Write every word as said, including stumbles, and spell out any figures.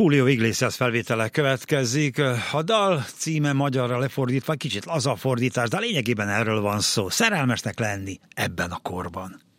Julio Iglesias felvétele következik. A dal címe magyarra lefordítva kicsit laza fordítás, de lényegében erről van szó. Szerelmesnek lenni ebben a korban.